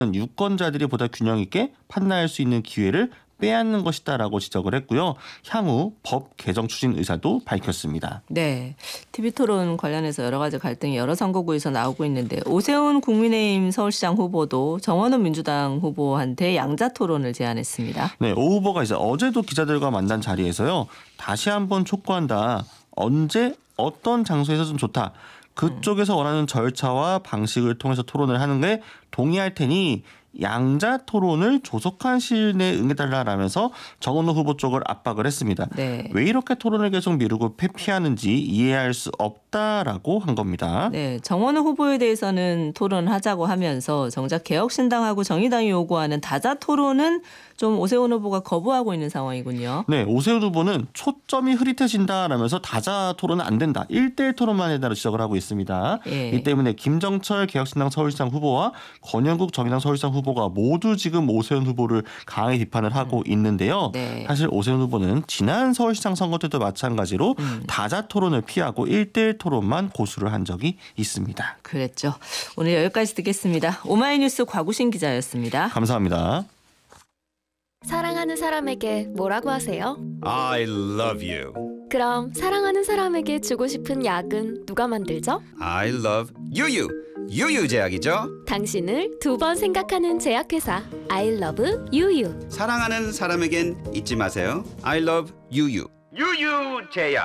유권자들이 보다 균형 있게 판단할 수 있는 기회를 빼앗는 것이다라고 지적을 했고요. 향후 법 개정 추진 의사도 밝혔습니다. 네, TV토론 관련해서 여러 가지 갈등이 여러 선거구에서 나오고 있는데 오세훈 국민의힘 서울시장 후보도 정원훈 민주당 후보한테 양자 토론을 제안했습니다. 네, 오 후보가 이제 어제도 기자들과 만난 자리에서요. 다시 한번 촉구한다. 언제 어떤 장소에서 좀 좋다. 그쪽에서 원하는 절차와 방식을 통해서 토론을 하는 게 동의할 테니 양자 토론을 조속한 시일 내에 응해달라라면서 정원훈 후보 쪽을 압박을 했습니다. 네. 왜 이렇게 토론을 계속 미루고 회피하는지 이해할 수 없다라고 한 겁니다. 네, 정원훈 후보에 대해서는 토론하자고 하면서 정작 개혁신당하고 정의당이 요구하는 다자 토론은 좀 오세훈 후보가 거부하고 있는 상황이군요. 네, 오세훈 후보는 초점이 흐릿해진다라면서 다자 토론은 안 된다. 1대1 토론만 해달라고 지적을 하고 있습니다. 예. 이 때문에 김정철 개혁신당 서울시장 후보와 권영국 정의당 서울시장 후보가 모두 지금 오세훈 후보를 강하게 비판을 하고 있는데요. 네. 사실 오세훈 후보는 지난 서울시장 선거 때도 마찬가지로 다자 토론을 피하고 1대1 토론만 고수를 한 적이 있습니다. 그랬죠. 오늘 여기까지 듣겠습니다. 오마이뉴스 곽우신 기자였습니다. 감사합니다. 사랑하는 사람에게 뭐라고 하세요? I love you. 그럼 사랑하는 사람에게 주고 싶은 약은 누가 만들죠? I love 유유. 유유 제약이죠. 당신을 두 번 생각하는 제약회사 I love 유유. 사랑하는 사람에겐 잊지 마세요. I love 유유. 유유 제약.